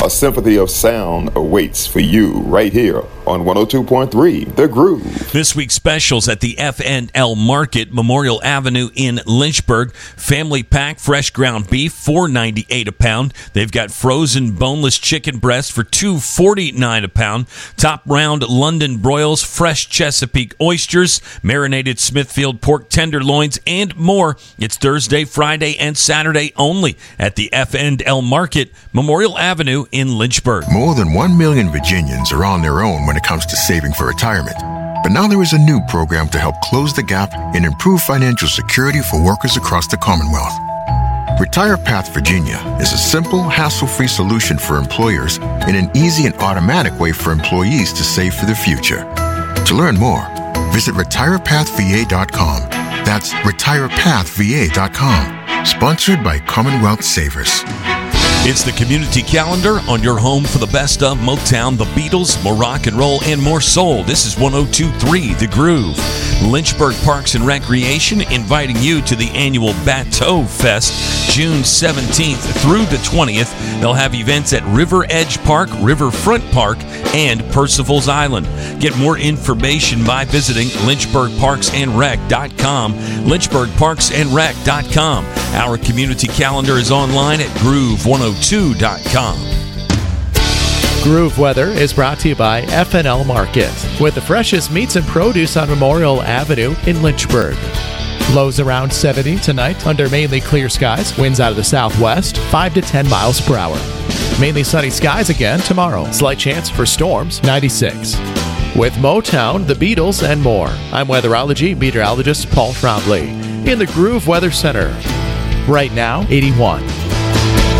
A symphony of sound awaits for you right here on 102.3 The Groove. This week's specials at the FNL Market, Memorial Avenue in Lynchburg. Family pack, fresh ground beef, $4.98 a pound. They've got frozen boneless chicken breast for $2.49 a pound. Top round London broils, fresh Chesapeake oysters, marinated Smithfield pork tenderloins, and more. It's Thursday, Friday, and Saturday only at the FNL Market, Memorial Avenue in Lynchburg. More than 1 million Virginians are on their own when it comes to saving for retirement. But now there is a new program to help close the gap and improve financial security for workers across the Commonwealth. Retire Path Virginia is a simple, hassle-free solution for employers and an easy and automatic way for employees to save for the future. To learn more, visit retirepathva.com. That's retirepathva.com. Sponsored by Commonwealth Savers. It's the community calendar on your home for the best of Motown, the Beatles, more rock and roll, and more soul. This is 102.3 The Groove. Lynchburg Parks and Recreation inviting you to the annual Bateau Fest, June 17th through the 20th. They'll have events at River Edge Park, Riverfront Park, and Percival's Island. Get more information by visiting lynchburgparksandrec.com, lynchburgparksandrec.com. Our community calendar is online at groove102.com. Groove Weather is brought to you by FNL Market, with the freshest meats and produce on Memorial Avenue in Lynchburg. Lows around 70 tonight under mainly clear skies. Winds out of the southwest, 5 to 10 miles per hour. Mainly sunny skies again tomorrow. Slight chance for storms, 96. With Motown, the Beatles, and more, I'm weatherology meteorologist Paul Trombley in the Groove Weather Center. Right now, 81.